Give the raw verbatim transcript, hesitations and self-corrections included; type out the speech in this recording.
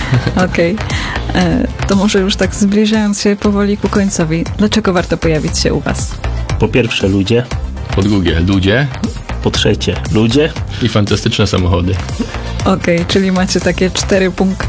Okej. E, To może już tak zbliżając się powoli ku końcowi, dlaczego warto pojawić się u was? Po pierwsze ludzie, Po drugie, ludzie po trzecie ludzie, i fantastyczne samochody. Okej, czyli macie takie cztery punkty